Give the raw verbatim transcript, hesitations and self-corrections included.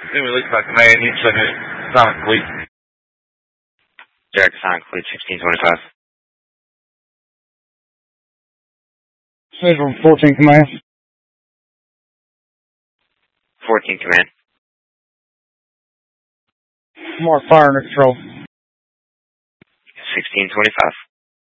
Then we look back command, you check it. Sonic Fleet. Jack Sonic Fleet sixteen twenty-five. Central fourteen command. fourteen command. Mark fire under control. sixteen twenty-five.